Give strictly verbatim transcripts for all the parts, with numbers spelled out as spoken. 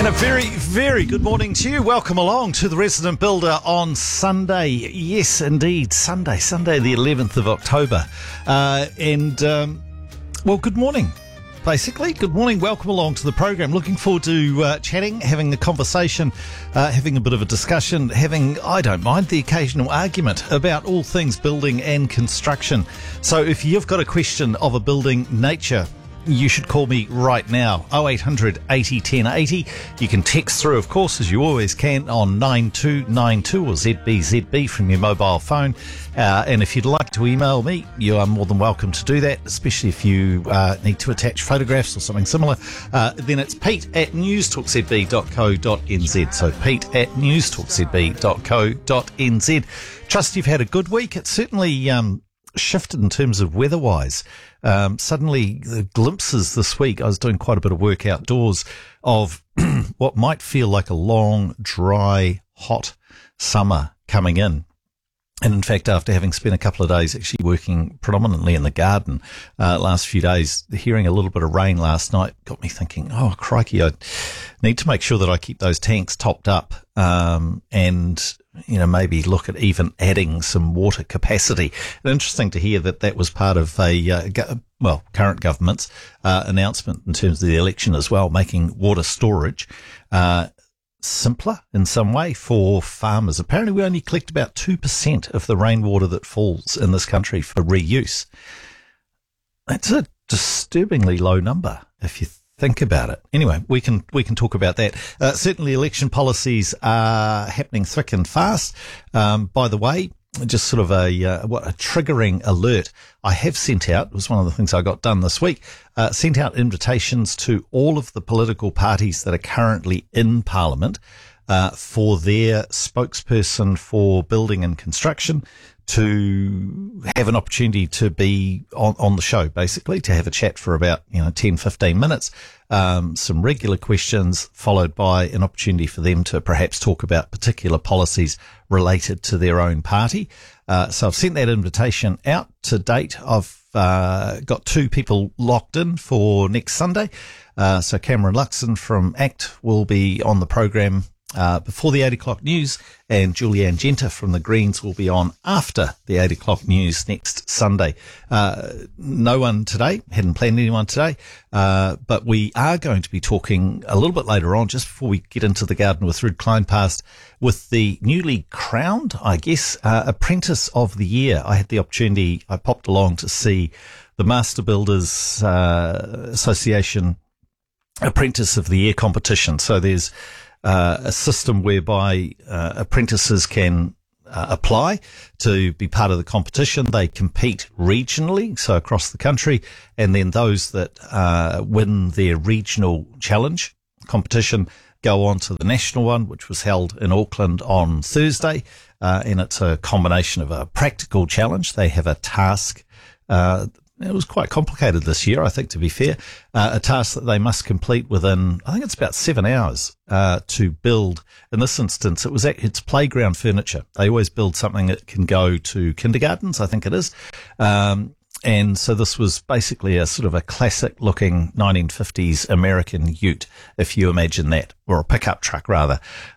And a very, very good morning to you. Welcome along to the Resident Builder on Sunday. Yes, indeed, Sunday, Sunday the eleventh of October. Uh, and, um, well, good morning, basically. Good morning. Welcome along to the program. Looking forward to uh, chatting, having a conversation, uh, having a bit of a discussion, having, I don't mind, the occasional argument about all things building and construction. So if you've got a question of a building nature, you should call me right now, oh eight hundred eighty ten eighty. You can text through, of course, as you always can, on nine two nine two or Z B Z B from your mobile phone. Uh, and if you'd like to email me, you are more than welcome to do that, especially if you uh, need to attach photographs or something similar. Uh, then it's pete at newstalkzb dot co dot n z. So pete at newstalkzb dot co dot n z. Trust you've had a good week. It's certainly um, shifted in terms of weather-wise. Um, suddenly, the glimpses this week, I was doing quite a bit of work outdoors of what might feel like a long, dry, hot summer coming in. And in fact, after having spent a couple of days actually working predominantly in the garden, uh, last few days, hearing a little bit of rain last night got me thinking, oh, crikey, I need to make sure that I keep those tanks topped up, um, and, you know, maybe look at even adding some water capacity. And interesting to hear that that was part of a, uh, go- well, current government's, uh, announcement in terms of the election as well, making water storage, uh, simpler in some way for farmers. Apparently we only collect about two percent of the rainwater that falls in this country for reuse. That's a disturbingly low number if you think about it. Anyway, we can we can talk about that. Uh, certainly election policies are happening thick and fast. Um, by the way, just sort of a, uh, what, a triggering alert. I have sent out, it was one of the things I got done this week, uh, sent out invitations to all of the political parties that are currently in Parliament, uh, for their spokesperson for building and construction to have an opportunity to be on, on the show, basically, to have a chat for about, you know, ten, fifteen minutes, um, some regular questions, followed by an opportunity for them to perhaps talk about particular policies related to their own party. Uh, so I've sent that invitation out. To date, I've uh, got two people locked in for next Sunday. Uh, so Cameron Luxon from ACT will be on the program Uh, before the eight o'clock news, and Julianne Genter from the Greens will be on after the eight o'clock news next Sunday. Uh, no one today, hadn't planned anyone today, uh, but we are going to be talking a little bit later on, just before we get into the garden with Ruud Kleinpast, with the newly crowned, I guess, uh, Apprentice of the Year. I had the opportunity, I popped along to see the Master Builders uh, Association Apprentice of the Year competition. So there's Uh, a system whereby uh, apprentices can uh, apply to be part of the competition. They compete regionally, so across the country, and then those that uh, win their regional challenge competition go on to the national one, which was held in Auckland on Thursday, uh, and it's a combination of a practical challenge. They have a task. Uh, It was quite complicated this year, I think, to be fair. Uh, a task that they must complete within, I think it's about seven hours, uh, to build. In this instance, it was, it's playground furniture. They always build something that can go to kindergartens, I think it is. Um, and so this was basically a sort of a classic looking nineteen fifties American ute, if you imagine that, or a pickup truck rather.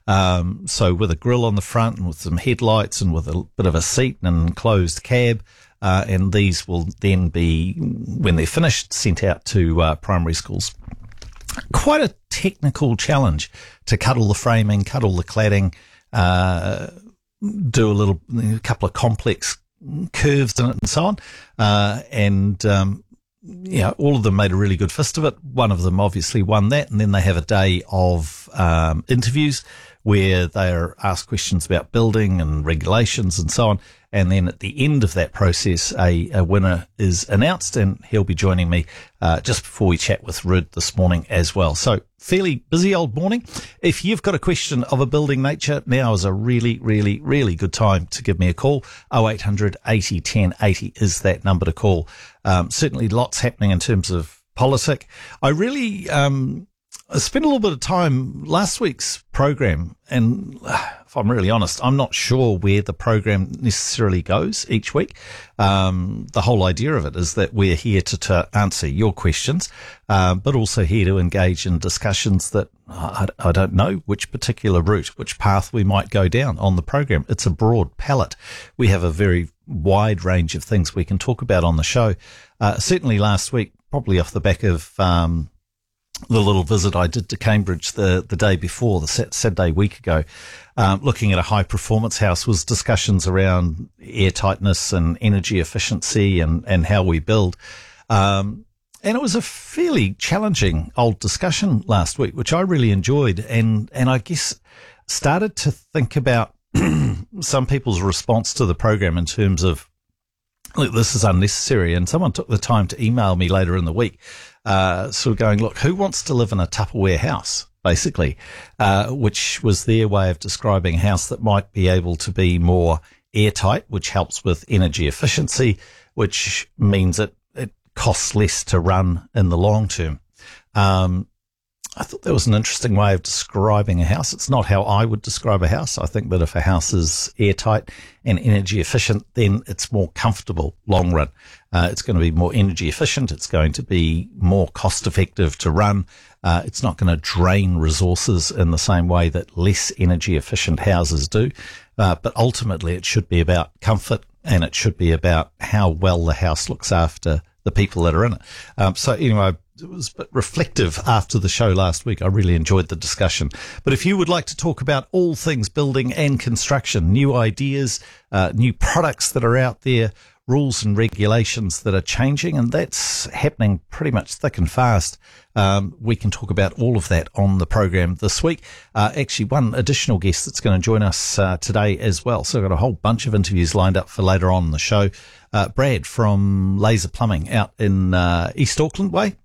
Um, so with a grill on the front and with some headlights and with a bit of a seat and an enclosed cab. Uh, and these will then be, when they're finished, sent out to uh, primary schools. Quite a technical challenge to cut all the framing, cut all the cladding, uh, do a little, a couple of complex curves in it and so on. Uh, and, um, you know, all of them made a really good fist of it. One of them obviously won that. And then they have a day of um, interviews where they are asked questions about building and regulations and so on. And then at the end of that process, a, a winner is announced, and he'll be joining me uh, just before we chat with Ruud this morning as well. So fairly busy old morning. If you've got a question of a building nature, now is a really, really, really good time to give me a call. oh eight hundred eighty ten eighty is that number to call. Um, certainly lots happening in terms of politic. I really... Um, I spent a little bit of time last week's program, and if I'm really honest, I'm not sure where the program necessarily goes each week. Um, the whole idea of it is that we're here to, to answer your questions, um, but also here to engage in discussions that I, I don't know which particular route, which path we might go down on the program. It's a broad palette. We have a very wide range of things we can talk about on the show. Uh, certainly last week, probably off the back of um, the little visit I did to Cambridge the, the day before, the Saturday week ago, um, looking at a high performance house, was discussions around air tightness and energy efficiency and, and how we build. Um, and it was a fairly challenging old discussion last week, which I really enjoyed. And, and I guess started to think about some people's response to the program in terms of, look, this is unnecessary. And someone took the time to email me later in the week, uh, sort of going, look, who wants to live in a Tupperware house, basically, uh, which was their way of describing a house that might be able to be more airtight, which helps with energy efficiency, which means it, it costs less to run in the long term. Um, I thought that was an interesting way of describing a house. It's not how I would describe a house. I think that if a house is airtight and energy efficient, then it's more comfortable long run. Uh, it's going to be more energy efficient. It's going to be more cost effective to run. Uh, it's not going to drain resources in the same way that less energy efficient houses do. Uh, but ultimately it should be about comfort, and it should be about how well the house looks after the people that are in it. Um, so anyway, it was a bit reflective after the show last week. I really enjoyed the discussion. But if you would like to talk about all things building and construction, new ideas, uh, new products that are out there, rules and regulations that are changing, and that's happening pretty much thick and fast, um, we can talk about all of that on the program this week. Uh, actually, one additional guest that's going to join us uh, today as well. So I've got a whole bunch of interviews lined up for later on in the show. Uh, Brad from Laser Plumbing out in uh, East Auckland Way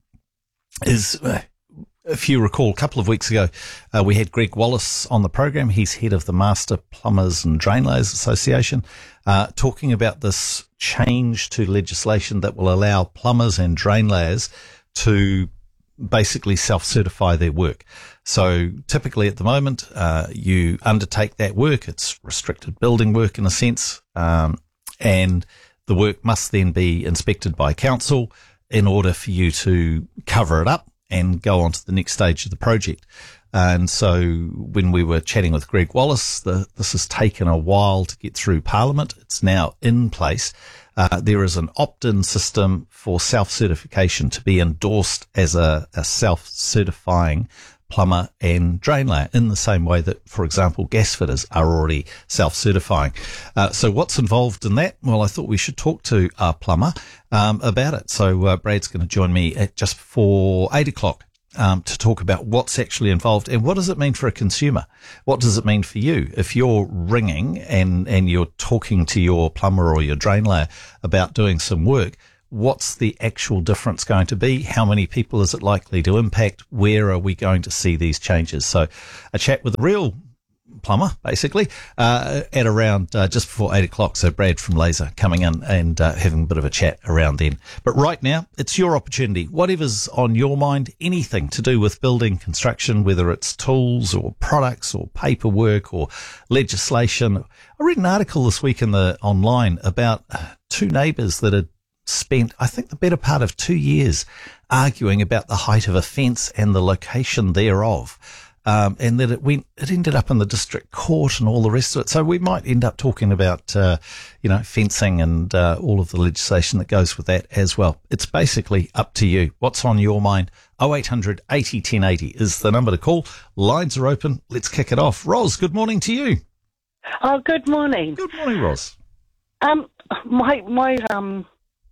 is, uh, if you recall, a couple of weeks ago, uh, we had Greg Wallace on the program. He's head of the Master Plumbers and Drainlayers Association, uh, talking about this change to legislation that will allow plumbers and drainlayers to basically self-certify their work. So typically at the moment, uh, you undertake that work. It's restricted building work in a sense, um, and the work must then be inspected by council in order for you to cover it up and go on to the next stage of the project. And so when we were chatting with Greg Wallace, the, this has taken a while to get through Parliament. It's now in place. Uh, there is an opt-in system for self-certification to be endorsed as a, a self-certifying plumber and drainlayer in the same way that, for example, gas fitters are already self-certifying. Uh, so what's involved in that? Well, I thought we should talk to our plumber um, about it. So uh, Brad's going to join me at just before eight o'clock um, to talk about what's actually involved and what does it mean for a consumer? What does it mean for you? If you're ringing and, and you're talking to your plumber or your drainlayer about doing some work, what's the actual difference going to be? How many people is it likely to impact? Where are we going to see these changes? So a chat with a real plumber, basically, uh, at around uh, just before eight o'clock. So Brad from Laser coming in and uh, having a bit of a chat around then. But right now, it's your opportunity. Whatever's on your mind, anything to do with building, construction, whether it's tools or products or paperwork or legislation. I read an article this week in the online about two neighbours that had spent, I think, the better part of two years arguing about the height of a fence and the location thereof, um, and that it went, it ended up in the district court and all the rest of it. So we might end up talking about, uh, you know, fencing and uh, all of the legislation that goes with that as well. It's basically up to you. What's on your mind? oh eight hundred eighty ten eighty is the number to call. Lines are open. Let's kick it off. Ros, good morning to you. Oh, good morning. Good morning, Ros. Um, my my um.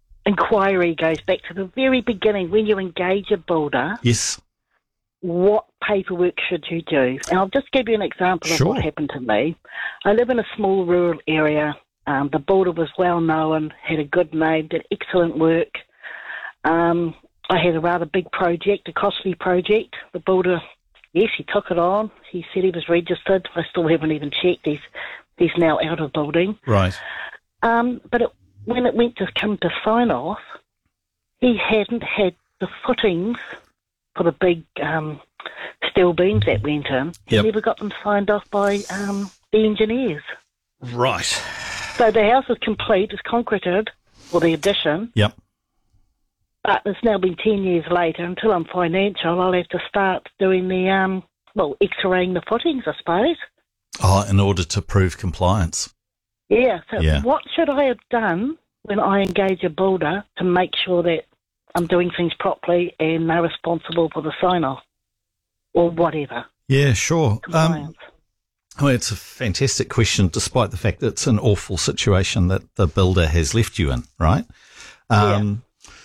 inquiry goes back to the very beginning. When you engage a builder, yes, what paperwork should you do? And I'll just give you an example Sure. of what happened to me. I live in a small rural area. Um, the builder was well known, had a good name, did excellent work. Um, I had a rather big project, a costly project. The builder, yes, he took it on. He said he was registered. I still haven't even checked. He's, he's now out of building. Right. Um, but it when it went to come to sign off, he hadn't had the footings for the big um, steel beams that went in. He Yep. never got them signed off by um, the engineers. Right. So the house is complete, it's concreted, or the addition, Yep. but it's now been ten years later. Until I'm financial, I'll have to start doing the, um, well, x-raying the footings, I suppose. Oh, in order to prove compliance. Yeah, so Yeah. what should I have done when I engage a builder to make sure that I'm doing things properly and they're responsible for the sign-off or whatever? Yeah, sure. Um, Compliance. well, it's a fantastic question, despite the fact that it's an awful situation that the builder has left you in, right? Um,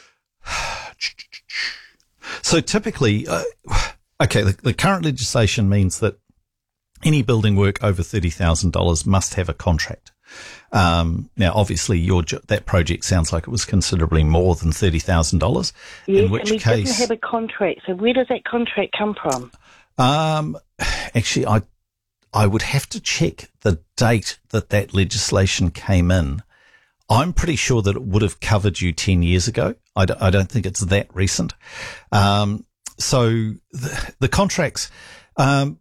So typically, uh, okay, the, the current legislation means that any building work over thirty thousand dollars must have a contract. Um, now, obviously, your jo- that project sounds like it was considerably more than thirty thousand dollars. Yes, in which and we case, didn't have a contract. So where does that contract come from? um, actually, I I would have to check the date that that legislation came in. I'm pretty sure that it would have covered you ten years ago. I, d- I don't think it's that recent. Um, so the, the contracts, um,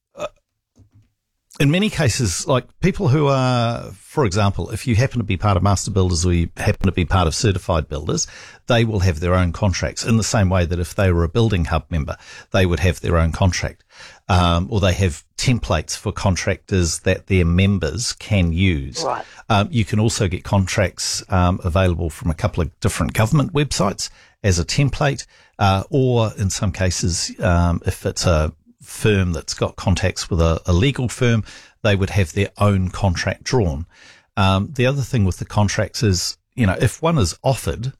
in many cases, like people who are, for example, if you happen to be part of master builders or you happen to be part of certified builders, they will have their own contracts in the same way that if they were a building hub member, they would have their own contract. Um, or they have templates for contractors that their members can use. Right. Um, you can also get contracts um, available from a couple of different government websites as a template, uh, or in some cases, um, if it's a firm that's got contacts with a, a legal firm, they would have their own contract drawn. Um, the other thing with the contracts is, you know, if one is offered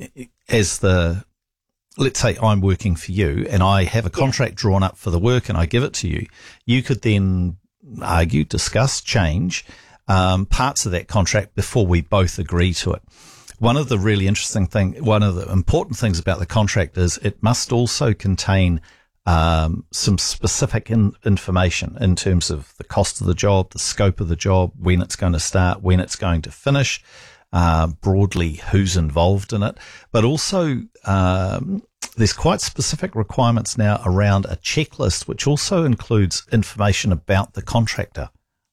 as the, let's say I'm working for you and I have a contract yeah. drawn up for the work and I give it to you, you could then argue, discuss, change um, parts of that contract before we both agree to it. One of the really interesting thing, one of the important things about the contract is it must also contain um, some specific in, information in terms of the cost of the job, the scope of the job, when it's going to start, when it's going to finish, uh, broadly who's involved in it, but also um, there's quite specific requirements now around a checklist, which also includes information about the contractor.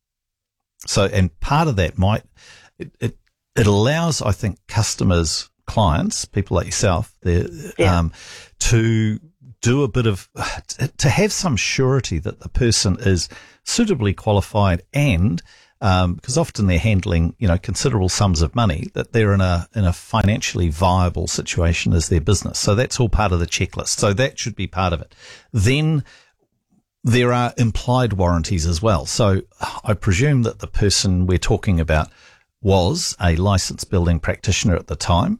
So, and part of that might, it, it, it allows, I think, customers, clients, people like yourself, yeah. um, to do a bit of, to have some surety that the person is suitably qualified and, um, because often they're handling, you know, considerable sums of money, that they're in a, in a financially viable situation as their business. So that's all part of the checklist. So that should be part of it. Then there are implied warranties as well. So I presume that the person we're talking about was a licensed building practitioner at the time.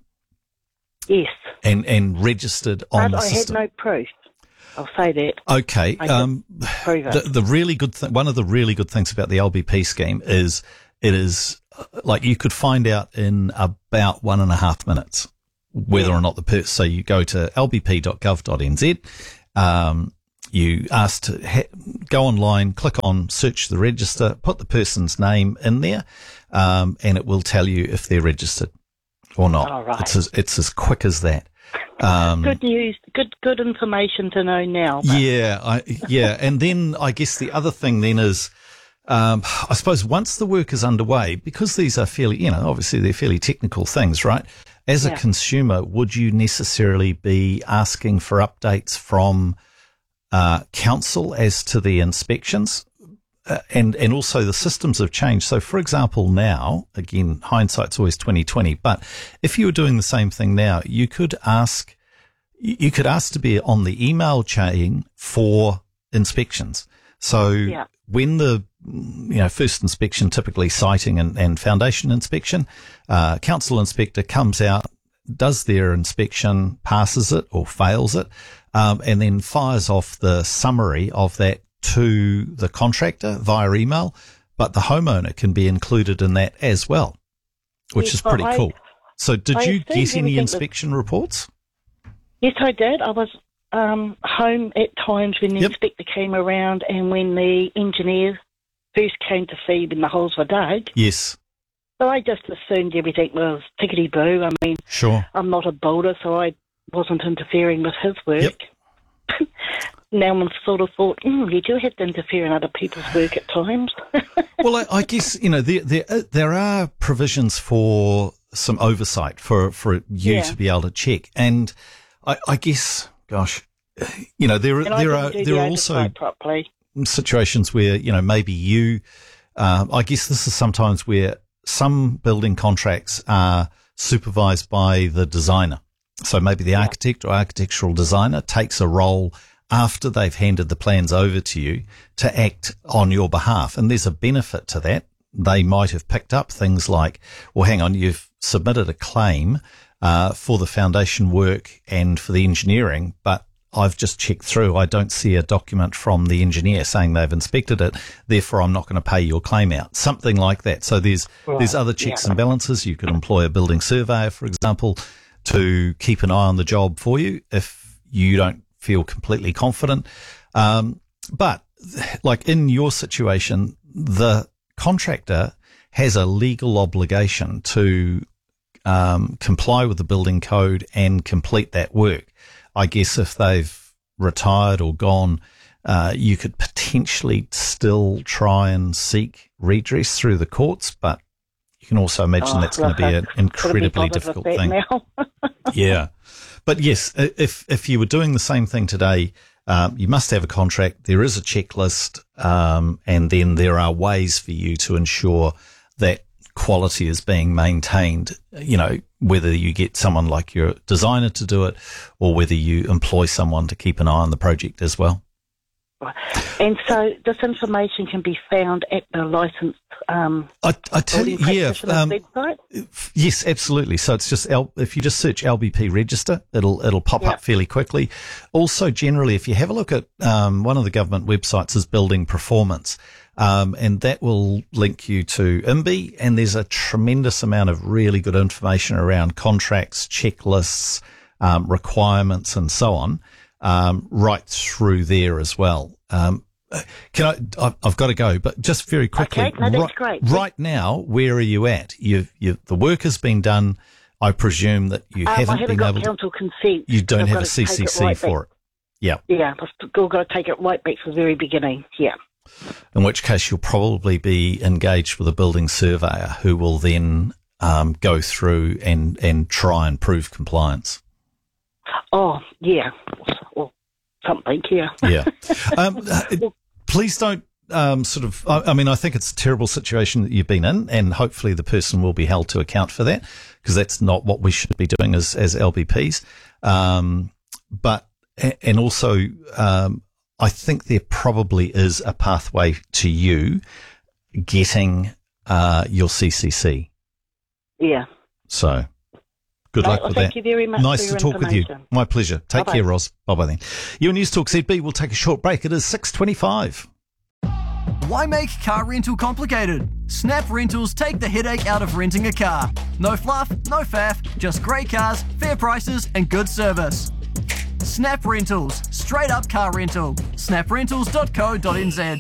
Yes. And, and registered on but the I system. I had no proof. I'll say that. Okay. Um, prove it. The, the really good thing, one of the really good things about the L B P scheme is it is uh, like you could find out in about one and a half minutes whether yeah. or not the person, so you go to l b p dot gov dot n z, um, you ask to ha- go online, click on search the register, put the person's name in there, um, and it will tell you if they're registered or not. Oh, right. It's as, it's as quick as that. Um, good news, good good information to know now. But. Yeah, I, yeah, and then I guess the other thing then is, um, I suppose once the work is underway, because these are fairly, you know, obviously they're fairly technical things, right? As a yeah. consumer, would you necessarily be asking for updates from uh, council as to the inspections? Uh, and, and also the systems have changed. So, for example, now, again, hindsight's always twenty twenty, but if you were doing the same thing now, you could ask, you could ask to be on the email chain for inspections. So yeah. when the, you know, first inspection, typically siting and, and foundation inspection, uh, council inspector comes out, does their inspection, passes it or fails it, um, and then fires off the summary of that to the contractor via email, but the homeowner can be included in that as well, which yes, is pretty I, cool. So did I you get any inspection was, reports? Yes, I did. I was um, home at times when the yep. inspector came around and when the engineer first came to see when the holes were dug. Yes. So I just assumed everything was tickety-boo. I mean, sure. I'm not a builder, so I wasn't interfering with his work. Yep. now I'm sort of thought, mm, you do have to interfere in other people's work at times. Well, I, I guess, you know, there, there, uh, there are provisions for some oversight for, for you Yeah. to be able to check. And I, I guess, gosh, you know, there, And I there didn't are, do there the are also oversight properly. situations where, you know, maybe you, um, I guess this is sometimes where some building contracts are supervised by the designer. So maybe the architect or architectural designer takes a role after they've handed the plans over to you to act on your behalf. And there's a benefit to that. They might have picked up things like, well, hang on, you've submitted a claim uh, for the foundation work and for the engineering, but I've just checked through. I don't see a document from the engineer saying they've inspected it. Therefore, I'm not going to pay your claim out. Something like that. So there's Right. there's other checks Yeah. and balances. You could employ a building surveyor, for example, to keep an eye on the job for you if you don't feel completely confident. Um, but like in your situation, the contractor has a legal obligation to um, comply with the building code and complete that work. I guess if they've retired or gone, uh, you could potentially still try and seek redress through the courts, but you can also imagine Oh, that's going to be an incredibly difficult thing. Now. Yeah. But yes, if, if you were doing the same thing today, um, you must have a contract. There is a checklist. Um, and then there are ways for you to ensure that quality is being maintained, you know, whether you get someone like your designer to do it or whether you employ someone to keep an eye on the project as well. And so this information can be found at the licensed um, I, I tell you, building yeah, practitioner's um, website? yes, absolutely. So it's just L, if you just search L B P register, it'll it'll pop Yep. up fairly quickly. Also, generally, if you have a look at um, one of the government websites is Building Performance, um, and that will link you to I M B I, and there's a tremendous amount of really good information around contracts, checklists, um, requirements, and so on, um, right through there as well. Um, Can I? I've- I've got to go, but just very quickly. Okay, no, that's right, great. right now, where are you at? You, you, the work has been done. I presume that you Um, I haven't haven't been got able to. council consent. You don't I've have got a to take C C C right for back. it. Yeah. Yeah, I've still got to take it right back to the very beginning. Yeah. In which case, you'll probably be engaged with a building surveyor who will then um, go through and and try and prove compliance. Oh, yeah. Or something, yeah. Yeah. Um, uh, please don't um, sort of, I, I mean, I think it's a terrible situation that you've been in, and hopefully the person will be held to account for that, because that's not what we should be doing as, as L B Ps. Um, but, and also, um, I think there probably is a pathway to you getting uh, your C C C. Yeah. So, good Right, luck well, with thank that. you very much Nice for to your talk with you. information. My pleasure. Take Bye-bye. care, Ros. Bye-bye then. Your News Talk Z B will take a short break. It is six twenty-five. Why make car rental complicated? Snap Rentals take the headache out of renting a car. No fluff, no faff, just great cars, fair prices and good service. Snap Rentals, straight up car rental. snap rentals dot co dot n z.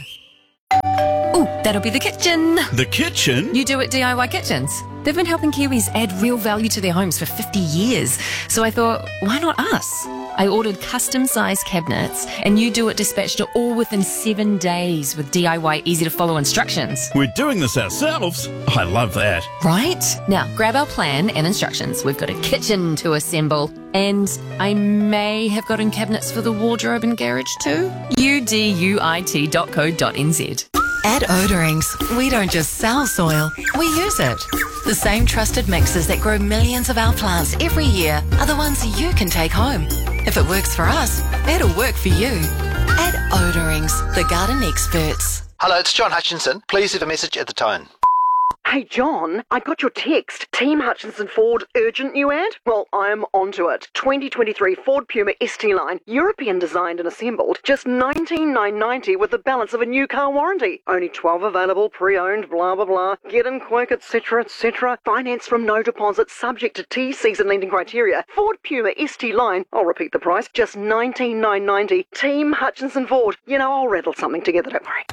Ooh, that'll be the kitchen. The kitchen? You do it D I Y Kitchens. They've been helping Kiwis add real value to their homes for fifty years. So I thought, why not us? I ordered custom-sized cabinets, and You Do It dispatched it all within seven days with D I Y easy-to-follow instructions. We're doing this ourselves. I love that. Right? Now, grab our plan and instructions. We've got a kitchen to assemble. And I may have gotten cabinets for the wardrobe and garage too. U D U I T dot co dot n z. At Odorings, we don't just sell soil, we use it. The same trusted mixes that grow millions of our plants every year are the ones you can take home. If it works for us, it'll work for you. At Odorings, the garden experts. Hello, it's John Hutchinson. Please leave a message at the tone. Hey, John, I got your text. Team Hutchinson Ford urgent new ad? Well, I'm onto it. twenty twenty-three Ford Puma S T line, European designed and assembled, just nineteen thousand nine hundred ninety dollars with the balance of a new car warranty. Only twelve available, pre-owned, blah, blah, blah. Get in quick, et cetera, et cetera. Finance from no deposit, subject to T season lending criteria. Ford Puma S T line, I'll repeat the price, just nineteen thousand nine hundred ninety dollars. Team Hutchinson Ford. You know, I'll rattle something together, don't worry.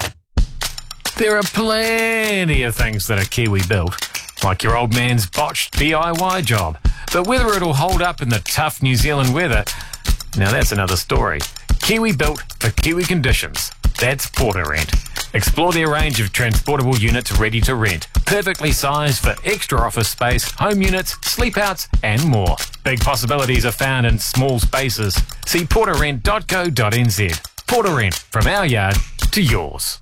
There are plenty of things that are Kiwi built, like your old man's botched D I Y job. But whether it'll hold up in the tough New Zealand weather, now that's another story. Kiwi built for Kiwi conditions. That's Porter Rent. Explore their range of transportable units ready to rent, perfectly sized for extra office space, home units, sleep outs, and more. Big possibilities are found in small spaces. See porter rent dot co dot n z. Porter Rent, from our yard to yours.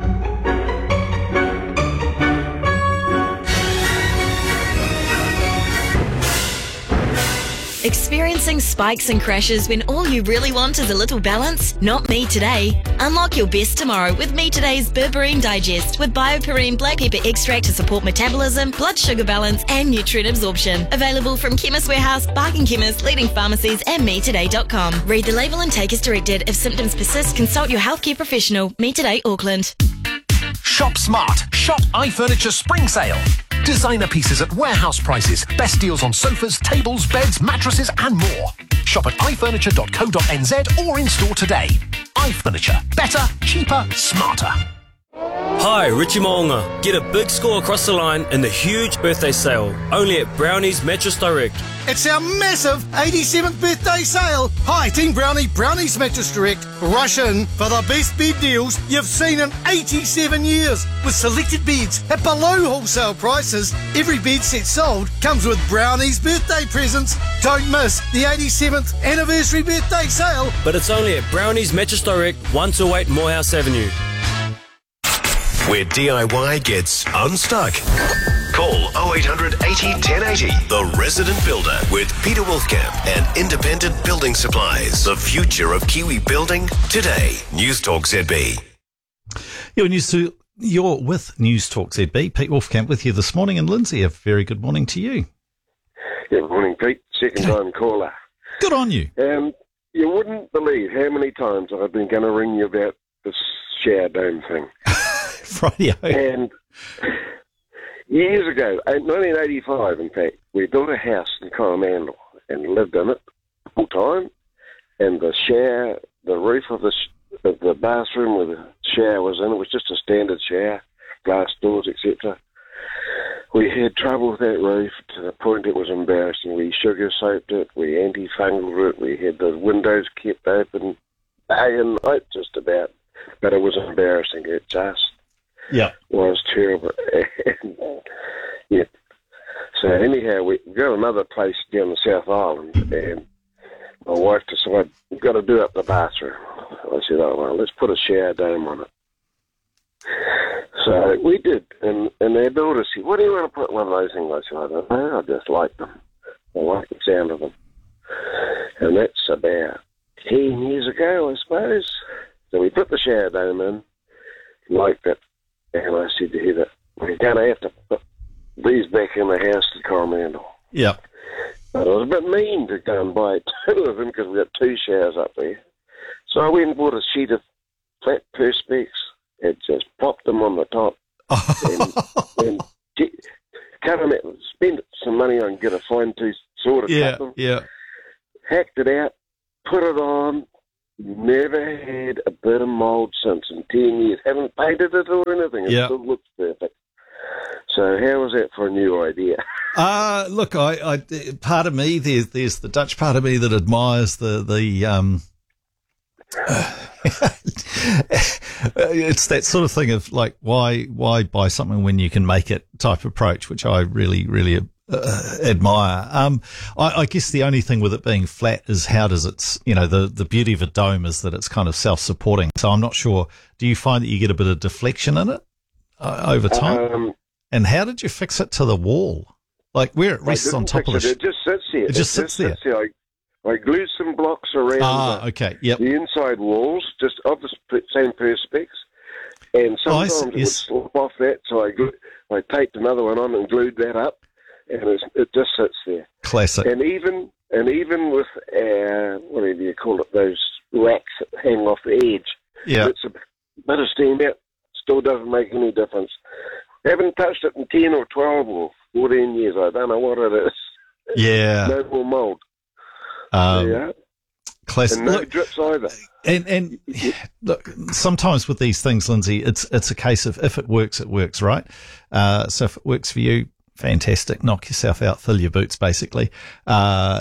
Experiencing spikes and crashes when all you really want is a little balance? Not me today. Unlock your best tomorrow with Me Today's Berberine Digest with BioPerine black pepper extract to support metabolism, blood sugar balance and nutrient absorption. Available from Chemist Warehouse, Barking Chemist, leading pharmacies and me today dot com. Read the label and take as directed. If symptoms persist, consult your healthcare professional. Me Today Auckland. Shop smart. Shop iFurniture Spring Sale. Designer pieces at warehouse prices. Best deals on sofas, tables, beds, mattresses and more. Shop at i furniture dot co dot n z or in store today. iFurniture. Better, cheaper, smarter. Hi, Richie Moonga. Get a big score across the line in the huge birthday sale, only at Brownie's Mattress Direct. It's our massive eighty-seventh birthday sale. Hi, Team Brownie, Brownie's Mattress Direct. Rush in for the best bed deals you've seen in eighty-seven years. With selected beds at below wholesale prices, every bed set sold comes with Brownie's birthday presents. Don't miss the eighty-seventh anniversary birthday sale. But it's only at Brownie's Mattress Direct, one two eight Morehouse Avenue. Where D I Y gets unstuck. Call oh eight hundred eighty ten eighty. The Resident Builder with Peter Wolfkamp and Independent Building Supplies. The future of Kiwi building today. News Talk Z B. You're, news to, you're with News Talk Z B. Pete Wolfkamp with you this morning. And Lindsay, a very good morning to you. Good morning, Pete. Second time caller. Good on you. Um, you wouldn't believe how many times I've been going to ring you about this shower dome thing. Friday. And years ago, nineteen eighty-five, in fact, we built a house in Coromandel and lived in it full time. And the shower, the roof of the sh- of the bathroom where the shower was in, it was just a standard shower, glass doors, et cetera. We had trouble with that roof to the point it was embarrassing. We sugar soaked it, we anti-fungal it, we had the windows kept open day and night just about. But it was embarrassing. It just yeah. was terrible. And, yeah. So anyhow, we got another place down the South Island, and my wife decided we've got to do up the bathroom. I said, oh, well, let's put a shower dome on it. So we did, and, and their builder said, what do you want to put one of those things? I said, I don't know, I just like them. I like the sound of them. And that's about ten years ago, I suppose. So we put the shower dome in, liked it, and I said to Heather, we're going to have to put these back in the house to Coromandel. Yeah. But I was a bit mean to go and buy two of them because we've got two showers up there. So I went and bought a sheet of flat perspex and just popped them on the top and, and get, cut them out, spend some money on get a fine tooth saw to yeah, cut them. Yeah. Hacked it out, put it on. Never had a bit of mould since in ten years. Haven't painted it or anything. It yep. still looks perfect. So how was that for a new idea? Uh, look, I, I, part of me, there's, there's the Dutch part of me that admires the, the, um, it's that sort of thing of like, why, why buy something when you can make it type approach, which I really, really uh, admire. Um, I, I guess the only thing with it being flat is how does it's, you know, the, the beauty of a dome is that it's kind of self-supporting. So I'm not sure, do you find that you get a bit of deflection in it uh, over time? Um, and how did you fix it to the wall? Like where it rests on top of the... It, it just sits there. It just it sits just there. Sits there. I, I glued some blocks around ah, the, okay. yep. the inside walls, just of the same perspex. And sometimes oh, it yes. would slip off that, so I glued, I taped another one on and glued that up, and it's, it just sits there. Classic. And even and even with uh, whatever you call it, those racks that hang off the edge, yeah, it's a bit of steam out. Still doesn't make any difference. Haven't touched it in ten or twelve or fourteen years. I don't know what it is. Yeah. No more mould. Um, yeah. Classic. And no look, drips either. And and look, sometimes with these things, Lindsay, it's it's a case of if it works, it works, right? Uh, so if it works for you, fantastic. Knock yourself out, fill your boots, basically. Uh,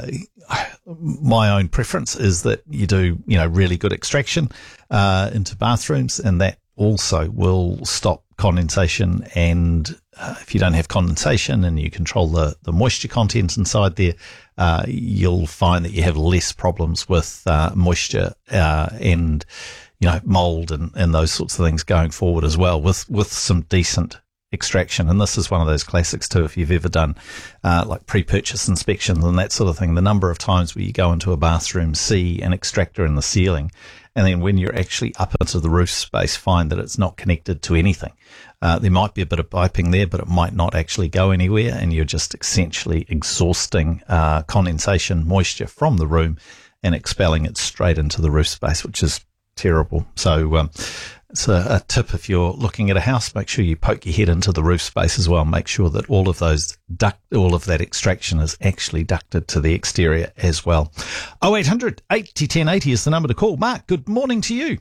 my own preference is that you do, you know, really good extraction uh, into bathrooms, and that also will stop condensation. And uh, if you don't have condensation and you control the, the moisture content inside there, uh, you'll find that you have less problems with uh, moisture uh, and, you know, mold and, and those sorts of things going forward as well, with, with some decent extraction. And this is one of those classics too, if you've ever done uh, like pre-purchase inspections and that sort of thing. The number of times where you go into a bathroom, see an extractor in the ceiling, and then when you're actually up into the roof space, find that it's not connected to anything. Uh, there might be a bit of piping there, but it might not actually go anywhere, and you're just essentially exhausting uh, condensation, moisture from the room and expelling it straight into the roof space, which is terrible. So um, it's a, a tip if you're looking at a house, make sure you poke your head into the roof space as well. Make sure that all of those duct, all of that extraction is actually ducted to the exterior as well. oh eight hundred eighty ten eighty is the number to call. Mark, good morning to you.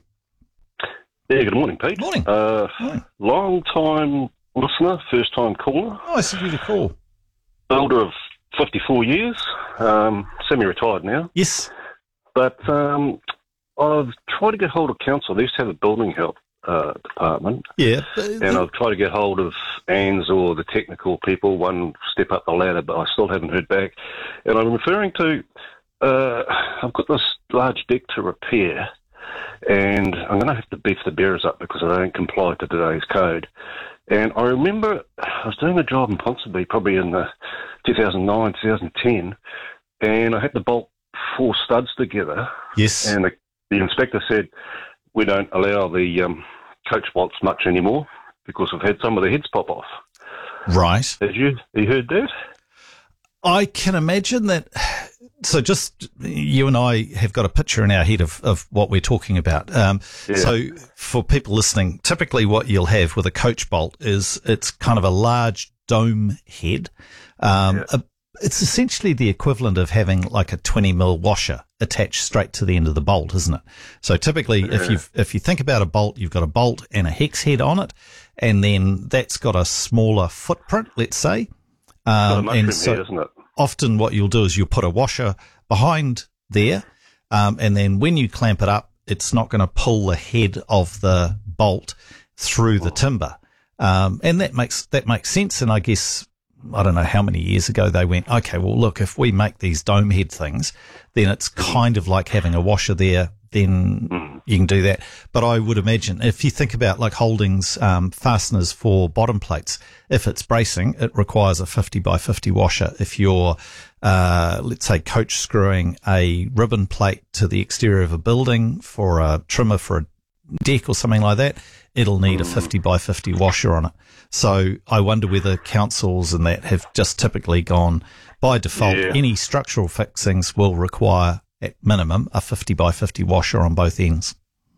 Yeah, good morning, Pete. Morning. Uh, morning. Long time listener, first time caller. Nice of you to call. Builder of fifty-four years, um, semi-retired now. Yes. But um, I've tried to get hold of council. They used to have a building health uh, department. Yeah. And I've tried to get hold of A N Z or the technical people, one step up the ladder, but I still haven't heard back. And I'm referring to, uh, I've got this large deck to repair, and I'm going to have to beef the bearers up because I don't comply to today's code. And I remember I was doing a job in Ponsonby probably in the two thousand nine, two thousand ten, and I had to bolt four studs together. Yes. And the, the inspector said, we don't allow the um, coach bolts much anymore because we've had some of the heads pop off. Right. Have you, have you heard that? I can imagine that. So just you and I have got a picture in our head of, of what we're talking about. Um, Yeah. So for people listening, typically what you'll have with a coach bolt is it's kind of a large dome head. Um, a, it's essentially the equivalent of having like a twenty mil washer attached straight to the end of the bolt, isn't it? So typically if Yeah. you if you think about a bolt, you've got a bolt and a hex head on it, and then that's got a smaller footprint, let's say. Got a Um, mushroom and so head, isn't it? often what you'll do is you'll put a washer behind there, um, and then when you clamp it up, it's not going to pull the head of the bolt through the timber. Um, and that makes, that makes sense. And I guess, I don't know how many years ago they went, okay, well, look, if we make these dome head things, then it's kind of like having a washer there, then you can do that. But I would imagine if you think about like Holdings um, fasteners for bottom plates, if it's bracing, it requires a fifty by fifty washer. If you're, uh, let's say, coach screwing a ribbon plate to the exterior of a building for a trimmer for a deck or something like that, it'll need a fifty by fifty washer on it. So I wonder whether councils and that have just typically gone by default, Yeah. any structural fixings will require at minimum a fifty by fifty washer on both ends.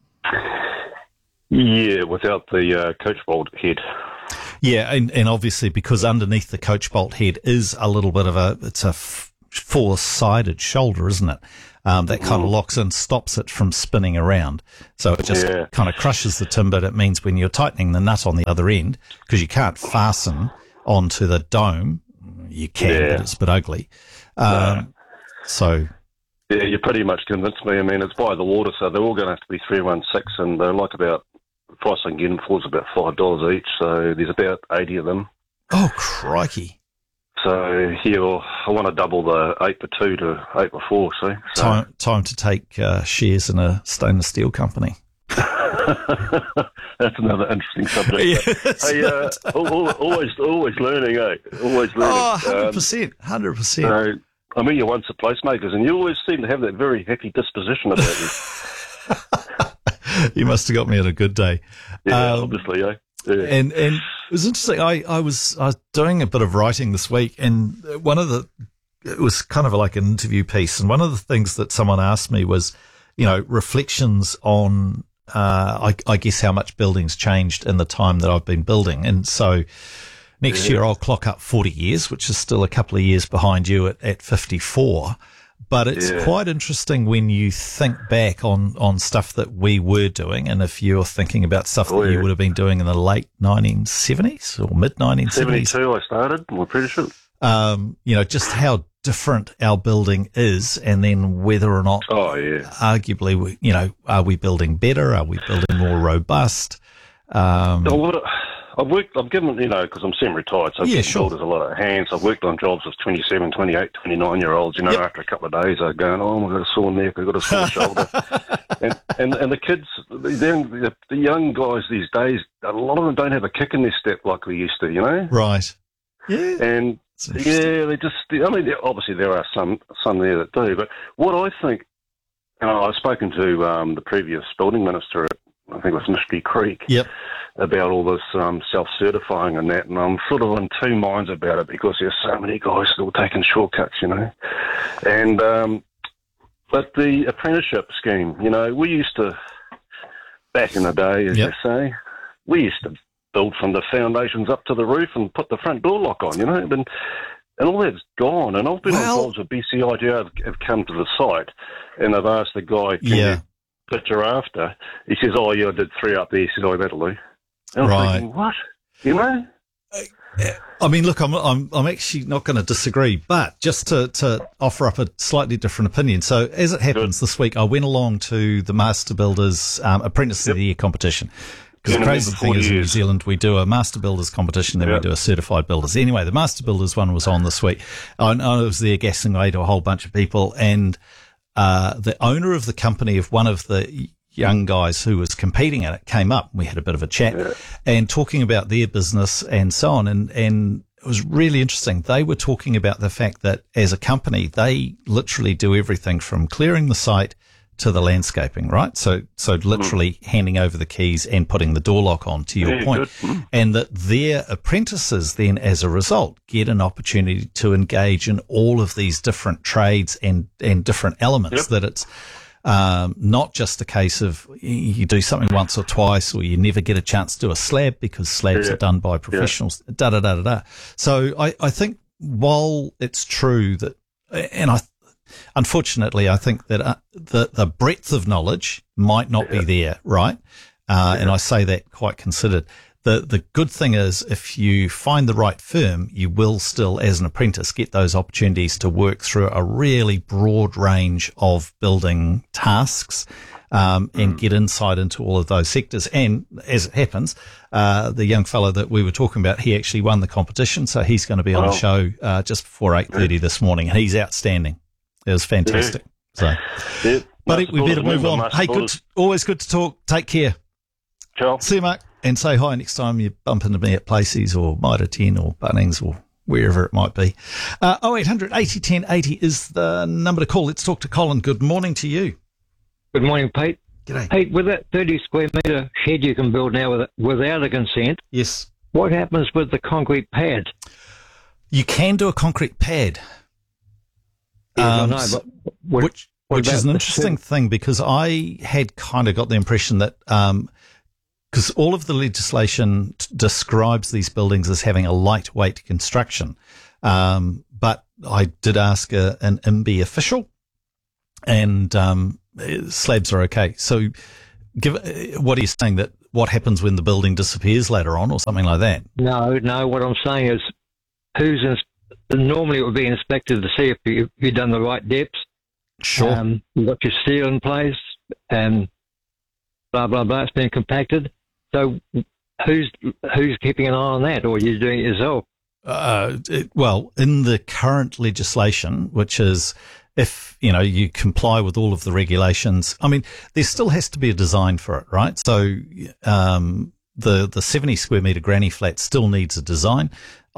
Yeah, without the uh, coach bolt head. Yeah, and, and obviously because underneath the coach bolt head is a little bit of a, it's a f- four-sided shoulder, isn't it? Um, that kind of locks in, stops it from spinning around. So it just Yeah. kind of crushes the timber. It means when you're tightening the nut on the other end, because you can't fasten onto the dome, you can, Yeah. but it's a bit ugly. Um, So, Yeah, you pretty much convinced me. I mean, it's by the water, so they're all going to have to be three one six, and they're like about, the price I can get them for is about five dollars each, so there's about eighty of them. oh, crikey. So, yeah, well, I want to double the eight by two to eight by four, see? So, Time, time to take uh, shares in a stainless steel company. that's another interesting subject. Yes. Hey, uh, al- al- always, always learning, eh? Always learning. Oh, one hundred Um, percent, one hundred percent. So, I mean, you're once at Placemakers, and you always seem to have that very happy disposition about you. You must have got me on a good day. Yeah, Um, obviously, eh? Yeah. And and it was interesting. I, I was I was doing a bit of writing this week, and one of the it was kind of like an interview piece, and one of the things that someone asked me was, you know, reflections on uh, I, I guess how much building's changed in the time that I've been building, and so next Yeah. year I'll clock up forty years, which is still a couple of years behind you at, at fifty-four. But it's Yeah. quite interesting when you think back on, on stuff that we were doing, and if you're thinking about stuff Oh, that you yeah. would have been doing in the late nineteen seventies or mid nineteen seventies. seventy-two I started, I'm pretty sure. Um, you know, just how different our building is, and then whether or not, Oh, yeah. arguably, we, you know, are we building better? Are we building more robust? Um, Oh, what, I've worked, I've given, you know, because I'm semi-retired, so I've Yeah, given sure. builders a lot of hands. I've worked on jobs with twenty-seven, twenty-eight, twenty-nine-year-olds, you know, Yep. after a couple of days, they're going, oh, I've got a sore neck, I've got a sore shoulder. And, and and the kids, then the, the young guys these days, a lot of them don't have a kick in their step like we used to, you know? Right. Yeah. And, yeah, they just, I mean, there- obviously there are some, some there that do, but what I think, and I've spoken to um, the previous building minister at, I think it was Mystery Creek, Yep. about all this um, self-certifying and that, and I'm sort of in two minds about it because there's so many guys still taking shortcuts, you know. And um, but the apprenticeship scheme, you know, we used to, back in the day, as Yep. you say, we used to build from the foundations up to the roof and put the front door lock on, you know, and, and all that's gone. And I've been Well- on jobs with B C I G have, have come to the site, and I've asked the guy, can Yeah. you picture after? He says, oh, yeah, I did three up there. He said, oh, that'll do. And I'm Right. thinking, what? You know? I mean, look, I'm I'm I'm actually not going to disagree, but just to, to offer up a slightly different opinion. So, as it happens, this week I went along to the Master Builders um, Apprentice of the Year competition. Because Been the in crazy there for thing is, in forty New years. Zealand, we do a Master Builders competition, then we Yeah. do a Certified Builders. Anyway, the Master Builders one was on this week. I, I was there gassing away to a whole bunch of people, and uh, the owner of the company of one of the young guys who was competing in it came up. We had a bit of a chat and talking about their business and so on. And, and it was really interesting. They were talking about the fact that as a company, they literally do everything from clearing the site to the landscaping, right? So, so literally handing over the keys and putting the door lock on, to your Yeah, point. good. Mm. And that their apprentices then, as a result, get an opportunity to engage in all of these different trades and, and different elements. Yep. That it's, um, not just a case of you do something once or twice, or you never get a chance to do a slab because slabs Yeah. are done by professionals. Da da da da da. So I, I think while it's true that, and I, unfortunately, I think that uh, the the breadth of knowledge might not be there, right? Uh, and I say that quite considered. The the good thing is, if you find the right firm, you will still, as an apprentice, get those opportunities to work through a really broad range of building tasks, um, and get insight into all of those sectors. And as it happens, uh, the young fellow that we were talking about, he actually won the competition, so he's going to be on Wow. the show uh, just before eight thirty this morning, and he's outstanding. It was fantastic. So, Yeah. buddy, Master we better Builders, move remember on. Master Hey, good, Builders. to, always good to talk. Take care. Ciao. See you, mate. And say hi next time you bump into me at Places or Mitre ten or Bunnings or wherever it might be. Uh, oh eight hundred eighty ten eighty is the number to call. Let's talk to Colin. Good morning to you. Good morning, Pete. G'day. Hey, with that thirty square metre shed you can build now with, without a consent, Yes. what happens with the concrete pad? You can do a concrete pad. Yes, I Um, know, so- but what, which what which is about an the interesting cer- thing, because I had kind of got the impression that um, because all of the legislation t- describes these buildings as having a lightweight construction, um, but I did ask a, an I M B official, and um, eh, slabs are okay. So, give eh, what are you saying, that what happens when the building disappears later on, or something like that? No, no, what I'm saying is who's ins- normally it would be inspected to see if you, if you've done the right depths. Sure. Um, you've got your steel in place and blah, blah, blah. It's been compacted. So who's who's keeping an eye on that, or are you doing it yourself? Uh, it, well, in the current legislation, which is if, you know, you comply with all of the regulations, I mean, there still has to be a design for it, right? So, um, the, the seventy square metre granny flat still needs a design.